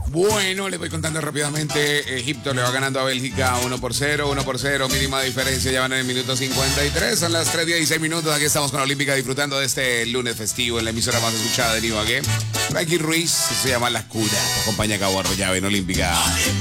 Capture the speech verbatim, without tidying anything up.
Bueno, les voy contando rápidamente. Egipto le va ganando a Bélgica uno por cero, uno por cero, mínima diferencia, ya van en el minuto cincuenta y tres, son las tres dieciséis minutos, aquí estamos con la Olímpica disfrutando de este lunes festivo en la emisora más escuchada de Ibagué. Frankie Ruiz, se llama La Cura, acompaña a Cabo Arroyave en Olímpica.